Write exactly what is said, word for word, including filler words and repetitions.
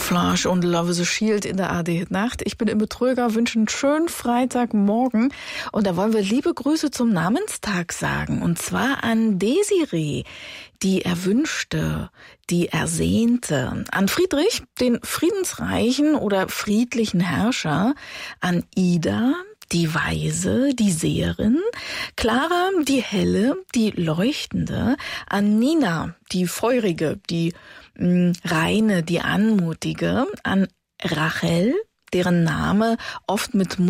Camouflage und Love is a Shield in der A D Nacht. Ich bin Imme Tröger, wünsche einen schönen Freitagmorgen. Und da wollen wir liebe Grüße zum Namenstag sagen. Und zwar an Desiree, die Erwünschte, die Ersehnte. An Friedrich, den friedensreichen oder friedlichen Herrscher. An Ida, die Weise, die Seherin, Clara, die Helle, die Leuchtende, an Nina, die Feurige, die mh, Reine, die Anmutige, an Rachel, deren Name oft mit